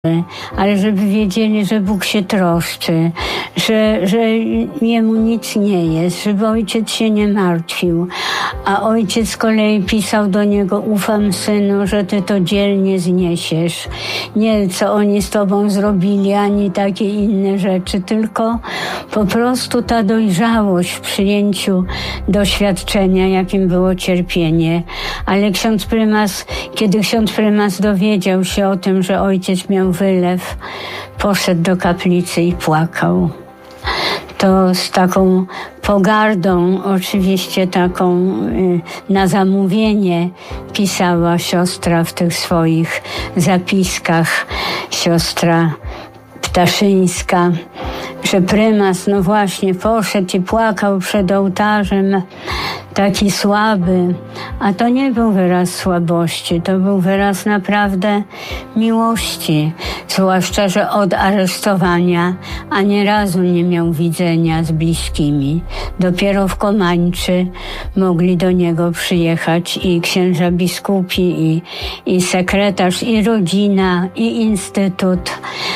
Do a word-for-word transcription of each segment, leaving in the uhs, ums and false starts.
ale żeby wiedzieli, że Bóg się troszczy, że, że jemu nic nie jest, żeby ojciec się nie martwił. A ojciec z kolei pisał do niego: ufam, synu, że ty to dzielnie zniesiesz. Nie co oni z tobą zrobili, ani takie inne rzeczy, tylko po prostu ta dojrzałość w przyjęciu doświadczenia, jakim było cierpienie. Ale ksiądz prymas, kiedy ksiądz prymas dowiedział się o tym, że ojciec miał wylew, poszedł do kaplicy i płakał. To z taką pogardą, oczywiście taką y, na zamówienie, pisała siostra w tych swoich zapiskach, siostra Ptaszyńska, że prymas, no właśnie, poszedł i płakał przed ołtarzem, taki słaby, a to nie był wyraz słabości, to był wyraz naprawdę miłości, zwłaszcza, że od aresztowania ani razu nie miał widzenia z bliskimi. Dopiero w Komańczy mogli do niego przyjechać i księża biskupi, i, i sekretarz, i rodzina, i instytut.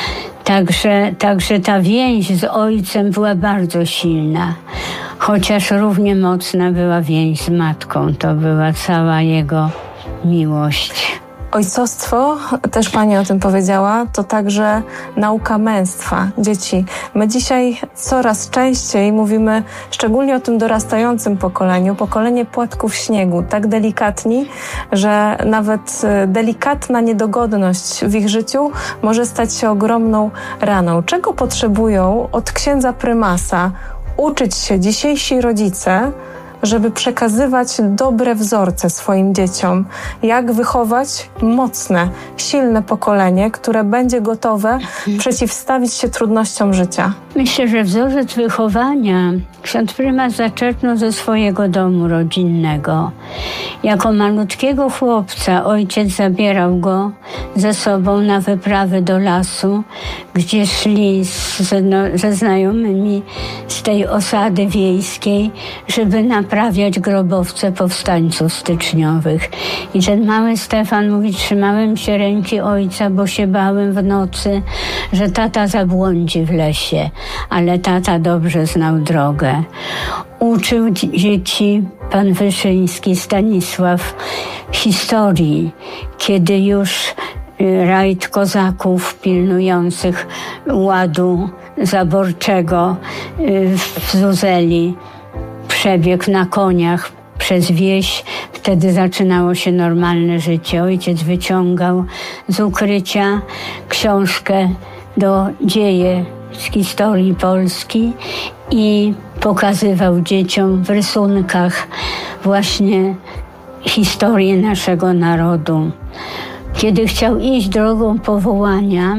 Także, także ta więź z ojcem była bardzo silna, chociaż równie mocna była więź z matką. To była cała jego miłość. Ojcostwo, też pani o tym powiedziała, to także nauka męstwa dzieci. My dzisiaj coraz częściej mówimy, szczególnie o tym dorastającym pokoleniu, pokolenie płatków śniegu, tak delikatni, że nawet delikatna niedogodność w ich życiu może stać się ogromną raną. Czego potrzebują od księdza prymasa uczyć się dzisiejsi rodzice, żeby przekazywać dobre wzorce swoim dzieciom? Jak wychować mocne, silne pokolenie, które będzie gotowe przeciwstawić się trudnościom życia? Myślę, że wzorzec wychowania ksiądz prymas zaczerpnął ze swojego domu rodzinnego. Jako malutkiego chłopca ojciec zabierał go ze sobą na wyprawy do lasu, gdzie szli z, no, ze znajomymi z tej osady wiejskiej, żeby naprawiać grobowce powstańców styczniowych. I ten mały Stefan mówi: trzymałem się ręki ojca, bo się bałem w nocy, że tata zabłądzi w lesie, ale tata dobrze znał drogę. Uczył dzieci pan Wyszyński, Stanisław, historii, kiedy już rajd kozaków pilnujących ładu zaborczego w Zuzeli przebiegł na koniach przez wieś. Wtedy zaczynało się normalne życie. Ojciec wyciągał z ukrycia książkę do dzieje z historii Polski i pokazywał dzieciom w rysunkach właśnie historię naszego narodu. Kiedy chciał iść drogą powołania,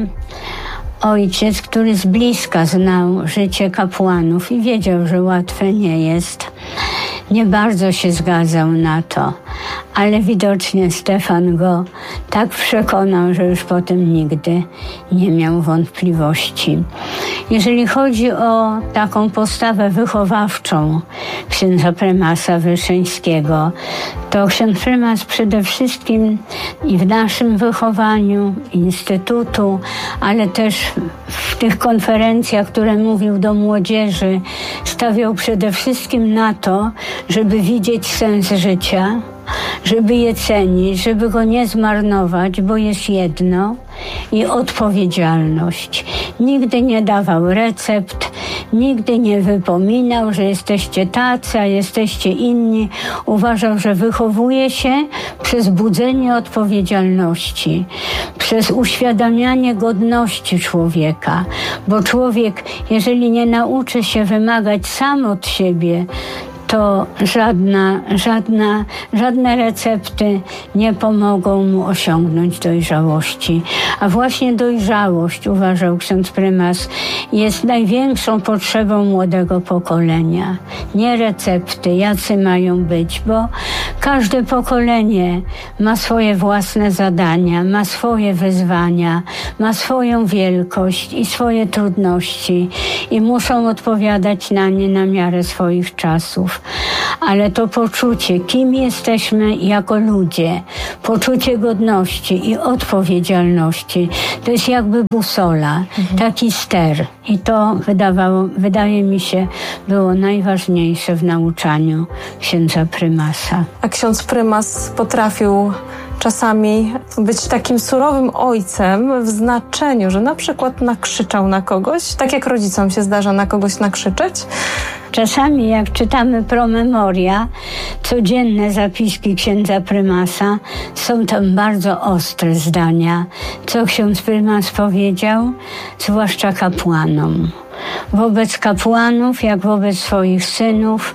ojciec, który z bliska znał życie kapłanów i wiedział, że łatwe nie jest, nie bardzo się zgadzał na to, ale widocznie Stefan go tak przekonał, że już potem nigdy nie miał wątpliwości. Jeżeli chodzi o taką postawę wychowawczą księdza prymasa Wyszyńskiego, to ksiądz prymas przede wszystkim i w naszym wychowaniu instytutu, ale też w tych konferencjach, które mówił do młodzieży, stawiał przede wszystkim na to, żeby widzieć sens życia, żeby je cenić, żeby go nie zmarnować, bo jest jedno, i odpowiedzialność. Nigdy nie dawał recept, nigdy nie wypominał, że jesteście tacy, a jesteście inni. Uważał, że wychowuje się przez budzenie odpowiedzialności, przez uświadamianie godności człowieka, bo człowiek, jeżeli nie nauczy się wymagać sam od siebie, to żadna, żadna, żadne recepty nie pomogą mu osiągnąć dojrzałości. A właśnie dojrzałość, uważał ksiądz prymas, jest największą potrzebą młodego pokolenia. Nie recepty, jacy mają być, bo Każde pokolenie ma swoje własne zadania, ma swoje wyzwania, ma swoją wielkość i swoje trudności i muszą odpowiadać na nie na miarę swoich czasów. Ale to poczucie, kim jesteśmy jako ludzie, poczucie godności i odpowiedzialności, to jest jakby busola, mhm. taki ster. I to wydawało, wydaje mi się, było najważniejsze w nauczaniu księdza prymasa. A ksiądz prymas potrafił czasami być takim surowym ojcem w znaczeniu, że na przykład nakrzyczał na kogoś, tak jak rodzicom się zdarza na kogoś nakrzyczeć. Czasami jak czytamy promemoria, codzienne zapiski księdza prymasa, są tam bardzo ostre zdania, co ksiądz prymas powiedział, zwłaszcza kapłanom. Wobec kapłanów, jak wobec swoich synów,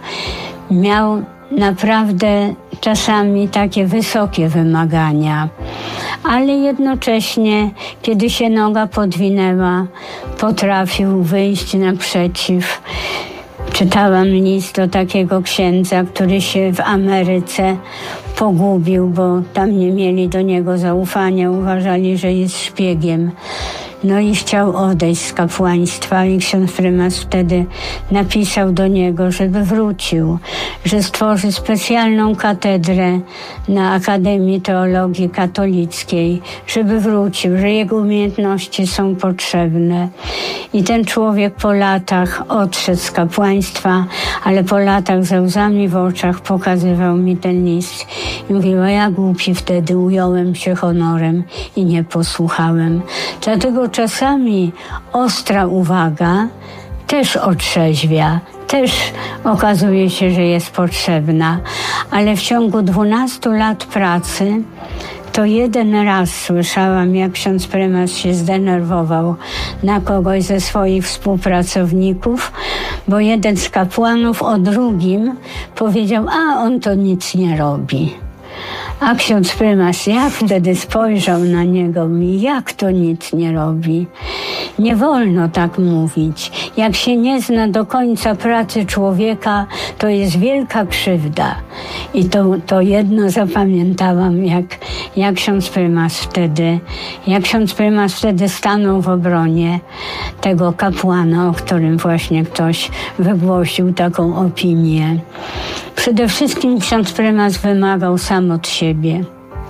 miał naprawdę czasami takie wysokie wymagania, ale jednocześnie, kiedy się noga podwinęła, potrafił wyjść naprzeciw. Czytałam list do takiego księdza, który się w Ameryce pogubił, bo tam nie mieli do niego zaufania, uważali, że jest szpiegiem. No i chciał odejść z kapłaństwa i ksiądz prymas wtedy napisał do niego, żeby wrócił, że stworzy specjalną katedrę na Akademii Teologii Katolickiej, żeby wrócił, że jego umiejętności są potrzebne. I ten człowiek po latach odszedł z kapłaństwa, ale po latach ze łzami w oczach pokazywał mi ten list i mówił, a ja głupi wtedy ująłem się honorem i nie posłuchałem. Dlatego czasami ostra uwaga też otrzeźwia, też okazuje się, że jest potrzebna, ale w ciągu dwunastu lat pracy to jeden raz słyszałam, jak ksiądz prymas się zdenerwował na kogoś ze swoich współpracowników, bo jeden z kapłanów o drugim powiedział, a on to nic nie robi. A ksiądz prymas jak wtedy spojrzał na niego i jak to nic nie robi. Nie wolno tak mówić. Jak się nie zna do końca pracy człowieka, to jest wielka krzywda. I to, to jedno zapamiętałam, jak, jak ksiądz prymas wtedy, jak ksiądz prymas wtedy stanął w obronie tego kapłana, o którym właśnie ktoś wygłosił taką opinię. Przede wszystkim ksiądz prymas wymagał sam od siebie.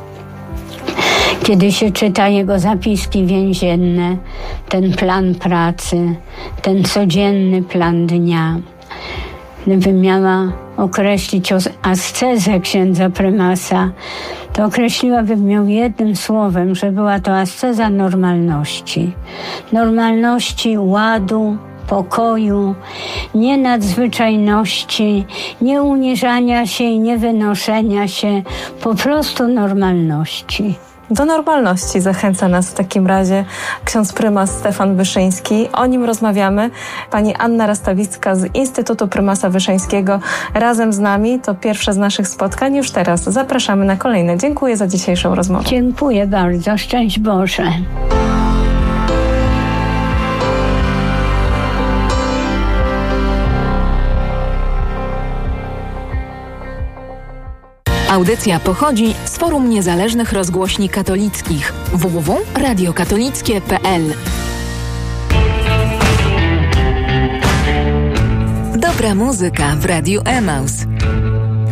Kiedy się czyta jego zapiski więzienne, ten plan pracy, ten codzienny plan dnia, gdybym miała określić ascezę księdza prymasa, to określiłabym ją jednym słowem, że była to asceza normalności. Normalności, ładu, pokoju, nie nadzwyczajności, nie uniżania się i nie wynoszenia się, po prostu normalności. Do normalności zachęca nas w takim razie ksiądz prymas Stefan Wyszyński. O nim rozmawiamy. Pani Anna Rastawicka z Instytutu Prymasa Wyszyńskiego razem z nami. To pierwsze z naszych spotkań. Już teraz zapraszamy na kolejne. Dziękuję za dzisiejszą rozmowę. Dziękuję bardzo. Szczęść Boże. Audycja pochodzi z Forum Niezależnych Rozgłośni Katolickich w w w kropka radio katolickie kropka p l. Dobra muzyka w Radiu Emaus.